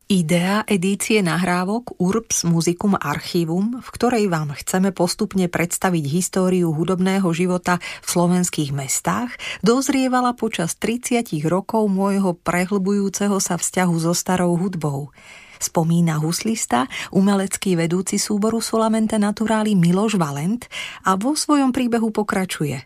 Idea edície nahrávok Urbs Musicum Archivum, v ktorej vám chceme postupne predstaviť históriu hudobného života v slovenských mestách, dozrievala počas 30 rokov môjho prehlbujúceho sa vzťahu so starou hudbou. Spomína huslista, umelecký vedúci súboru Solamente Naturali Miloš Valent a vo svojom príbehu pokračuje.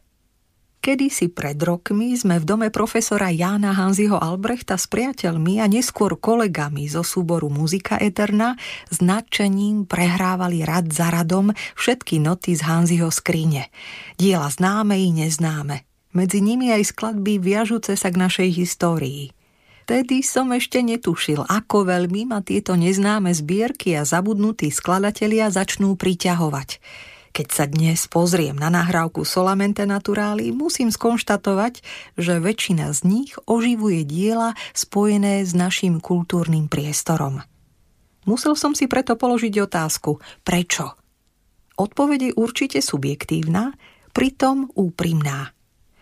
Kedysi pred rokmi sme v dome profesora Jána Hanziho Albrechta s priateľmi a neskôr kolegami zo súboru Muzika Eterna s nadšením prehrávali rad za radom všetky noty z Hanziho skrine. Diela známe i neznáme. Medzi nimi aj skladby viažúce sa k našej histórii. Vtedy som ešte netušil, ako veľmi ma tieto neznáme zbierky a zabudnutí skladatelia začnú priťahovať. Keď sa dnes pozriem na nahrávku Solamente Naturali, musím skonštatovať, že väčšina z nich oživuje diela spojené s naším kultúrnym priestorom. Musel som si preto položiť otázku, prečo? Odpoveď je určite subjektívna, pritom úprimná.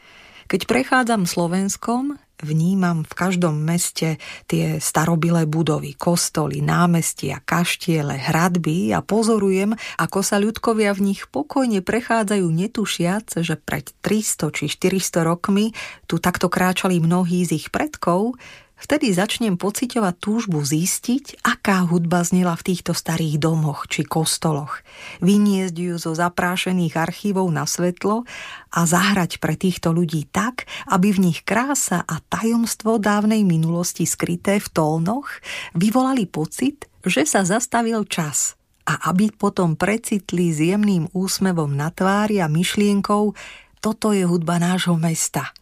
Keď prechádzam Slovenskom, vnímam v každom meste tie starobilé budovy, kostoly, námestia, kaštiele, hradby a pozorujem, ako sa ľudkovia v nich pokojne prechádzajú netušiac, že pred 300 či 400 rokmi tu takto kráčali mnohí z ich predkov. Vtedy začnem pociťovať túžbu zistiť, aká hudba znela v týchto starých domoch či kostoloch. Vyniesť ju zo zaprášených archívov na svetlo a zahrať pre týchto ľudí tak, aby v nich krása a tajomstvo dávnej minulosti skryté v tónoch vyvolali pocit, že sa zastavil čas a aby potom precitli s jemným úsmevom na tvári a myšlienkou, toto je hudba nášho mesta.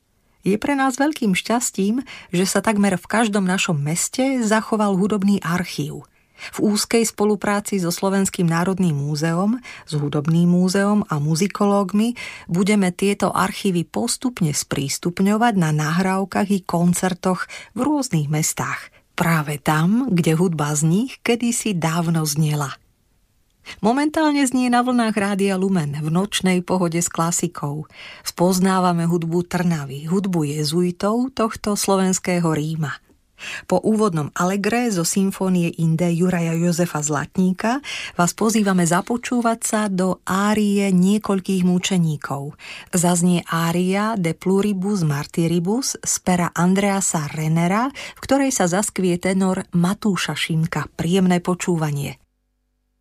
Je pre nás veľkým šťastím, že sa takmer v každom našom meste zachoval hudobný archív. V úzkej spolupráci so Slovenským národným múzeom, s Hudobným múzeom a muzikológmi budeme tieto archívy postupne sprístupňovať na nahrávkach i koncertoch v rôznych mestách. Práve tam, kde hudba z nich kedysi dávno znela. Momentálne znie na vlnách Rádia Lumen v nočnej pohode s klasikou. Spoznávame hudbu Trnavy, hudbu jezuitov tohto slovenského Ríma. Po úvodnom allegre zo symfónie Inde Juraja Jozefa Zlatníka vás pozývame započúvať sa do árie niekoľkých mučeníkov. Zaznie ária De Pluribus Martyribus z pera Andreasa Rennera, v ktorej sa zaskvie tenor Matúša Šimka. Príjemné počúvanie.